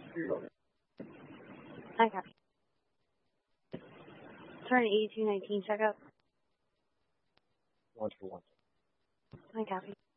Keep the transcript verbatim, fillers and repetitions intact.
I copy. Turn eighty-two nineteen, check up. One two one. I copy.